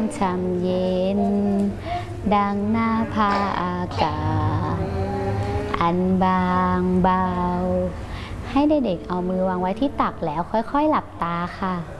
ช่ำเย็นดังหน้าผาอากาศอันบางเบาให้เด็กๆเอามือวางไว้ที่ตักแล้วค่อยๆหลับตาค่ะ